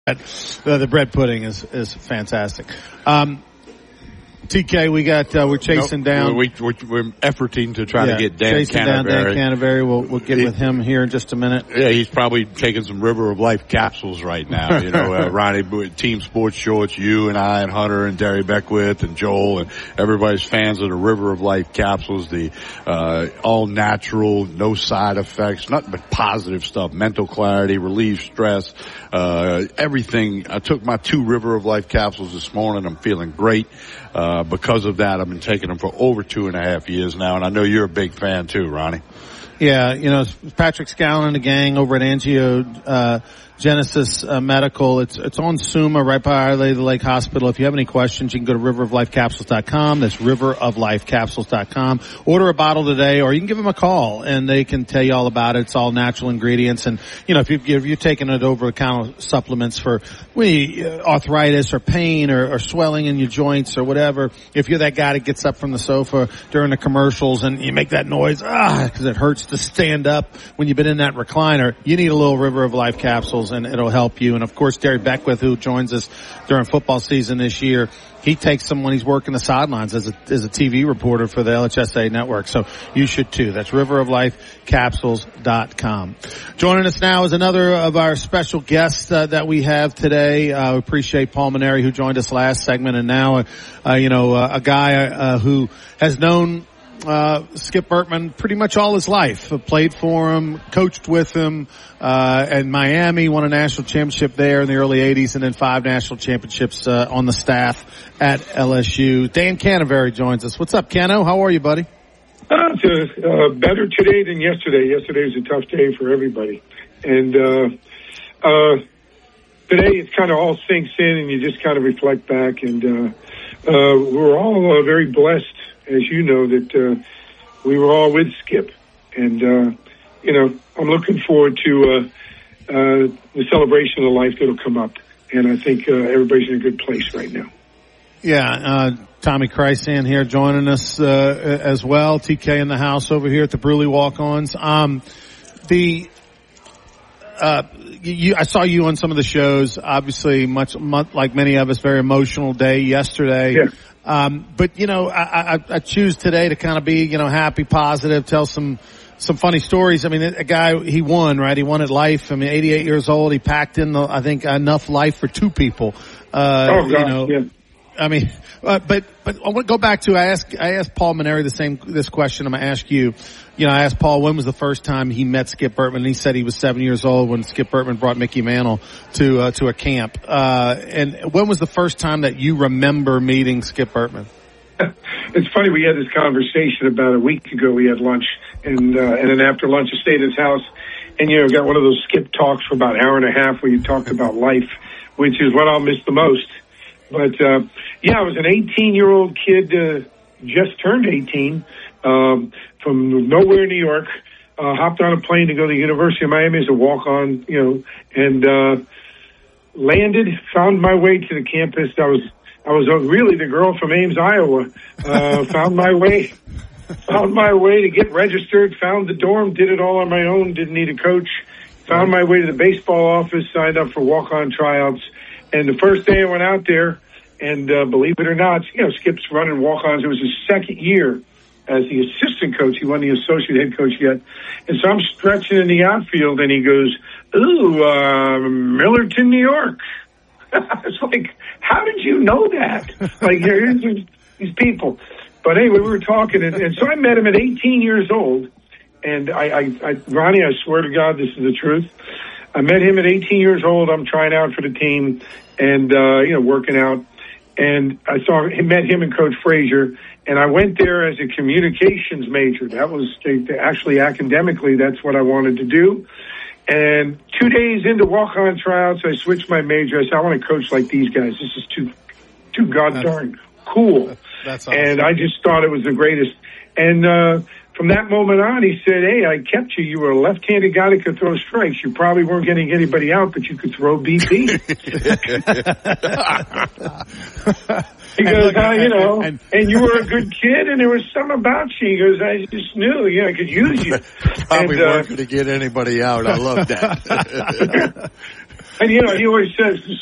The bread pudding is fantastic. TK, we're chasing down. We're efforting to try to get Dan chasing down Dan Canterbury. We'll get with him here in just a minute. Yeah, he's probably taking some River of Life capsules right now. You know, Ronnie, Team Sports Shorts, you and I and Hunter and Derry Beckwith and Joel and everybody's fans of the River of Life capsules. The all natural, no side effects, nothing but positive stuff. Mental clarity, relieve stress, everything. I took my 2 River of Life capsules this morning. I'm feeling great. Because of that, I've been taking them for over 2.5 years now, and I know you're a big fan too, Ronnie. Yeah, you know, Patrick Scallon and the gang over at Angiogenesis Medical. It's on Suma, right by Our Lady of the Lake Hospital. If you have any questions, you can go to riveroflifecapsules.com. That's riveroflifecapsules.com. Order a bottle today, or you can give them a call, and they can tell you all about it. It's all natural ingredients, and you know, if you're taking it over-the-counter supplements for arthritis or pain or swelling in your joints or whatever, if you're that guy that gets up from the sofa during the commercials and you make that noise, because it hurts to stand up when you've been in that recliner, you need a little River of Life capsules, and it'll help you. And of course, Derry Beckwith, who joins us during football season this year, he takes them when he's working the sidelines as a TV reporter for the LHSA network. So you should too. That's riveroflifecapsules.com. Joining us now is another of our special guests that we have today. We appreciate Paul Mainieri, who joined us last segment, and now a guy who has known Skip Bertman pretty much all his life. Played for him, coached with him, in Miami, won a national championship there in the early 80s, and then 5 national championships, on the staff at LSU. Dan Canterbury joins us. What's up, Cano? How are you, buddy? It's better today than yesterday. Yesterday was a tough day for everybody. And, today it kind of all sinks in and you just kind of reflect back, and, we're all very blessed, as you know, that we were all with Skip. And, I'm looking forward to the celebration of life that'll come up. And I think everybody's in a good place right now. Yeah, Tommy Krysan here joining us as well. TK in the house over here at the Bruley Walk-Ons. I saw you on some of the shows. Obviously, much like many of us, very emotional day yesterday. Yeah. But I choose today to kind of be, happy, positive, tell some funny stories. I mean, a guy, he won, right? He won at life. I mean, 88 years old. He packed in, I think, enough life for 2 people. Yeah. I mean, but I want to go back to, I asked Paul Mainieri this question. I'm going to ask you. I asked Paul, when was the first time he met Skip Bertman? And he said he was 7 years old when Skip Bertman brought Mickey Mantle to a camp. And when was the first time that you remember meeting Skip Bertman? It's funny, we had this conversation about a week ago. We had lunch, and then after lunch I stayed at his house, and got one of those Skip talks for about an hour and a half where you talked about life, which is what I'll miss the most. But I was an 18-year-old kid, just turned 18, from nowhere in New York, hopped on a plane to go to the University of Miami as a walk-on, and landed, found my way to the campus. I was really the girl from Ames, Iowa. Found my way to get registered, found the dorm, did it all on my own, didn't need a coach. Found my way to the baseball office, signed up for walk-on tryouts. And the first day I went out there, and believe it or not, Skip's running walk-ons. It was his second year as the assistant coach. He wasn't the associate head coach yet. And so I'm stretching in the outfield, and he goes, Millerton, New York. It's like, how did you know that? Like, here's these people. But anyway, we were talking, and so I met him at 18 years old. And Ronnie, I swear to God, this is the truth. I met him at 18 years old. I'm trying out for the team and, working out. And I met him and Coach Frazier. And I went there as a communications major. That was actually academically, that's what I wanted to do. And 2 days into walk-on tryouts, I switched my major. I said, I want to coach like these guys. This is too darn cool. That's awesome. And I just thought it was the greatest. And from that moment on, he said, hey, I kept you. You were a left-handed guy that could throw strikes. You probably weren't getting anybody out, but you could throw BP. He goes, and you were a good kid, and there was something about you. He goes, I just knew, I could use you. Probably weren't going to get anybody out. I love that. And, you know, he always says,